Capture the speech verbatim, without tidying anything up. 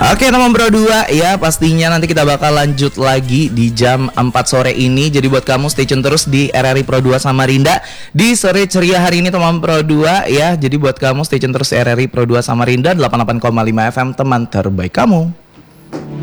Oke teman Pro dua ya, pastinya nanti kita bakal lanjut lagi di jam empat sore ini. Jadi buat kamu stay tune terus di R R I Pro dua Samarinda di sore ceria hari ini teman Pro dua ya. Jadi buat kamu stay tune terus R R I Pro dua Samarinda delapan puluh delapan koma lima F M, teman terbaik kamu.